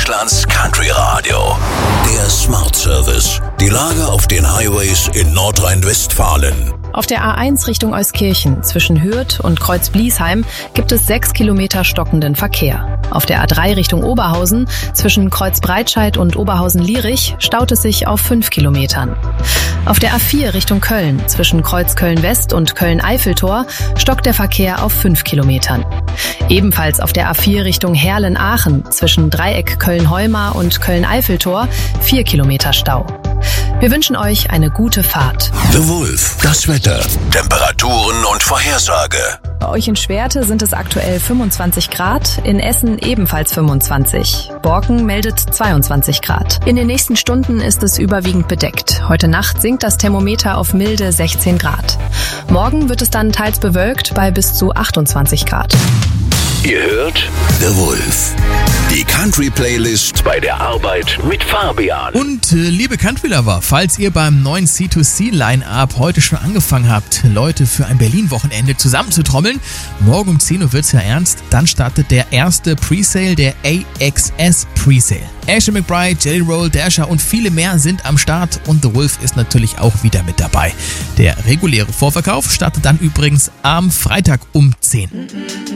Deutschlands Country Radio. Der Smart Service. Die Lage auf den Highways in Nordrhein-Westfalen. Auf der A1 Richtung Euskirchen zwischen Hürth und Kreuz-Bliesheim gibt es 6 Kilometer stockenden Verkehr. Auf der A3 Richtung Oberhausen zwischen Kreuzbreitscheid und Oberhausen-Lierich staut es sich auf 5 Kilometern. Auf der A4 Richtung Köln zwischen Kreuz Köln-West und Köln-Eiffeltor stockt der Verkehr auf 5 Kilometern. Ebenfalls auf der A4 Richtung Herlen-Aachen zwischen Dreieck Köln-Heumar und Köln-Eiffeltor 4 Kilometer Stau. Wir wünschen euch eine gute Fahrt. The Wolf, das Wetter, Temperaturen und Vorhersage. Bei euch in Schwerte sind es aktuell 25 Grad, in Essen ebenfalls 25. Borken meldet 22 Grad. In den nächsten Stunden ist es überwiegend bedeckt. Heute Nacht sinkt das Thermometer auf milde 16 Grad. Morgen wird es dann teils bewölkt bei bis zu 28 Grad. Ihr hört The Wolf. Die Country-Playlist bei der Arbeit mit Fabian. Und liebe Country-Lover, falls ihr beim neuen C2C-Line-Up heute schon angefangen habt, Leute für ein Berlin-Wochenende zusammenzutrommeln, morgen um 10 Uhr wird's ja ernst, dann startet der erste Presale, der AXS Presale. Ashley McBride, Jelly Roll, Dasher und viele mehr sind am Start und The Wolf ist natürlich auch wieder mit dabei. Der reguläre Vorverkauf startet dann übrigens am Freitag um 10.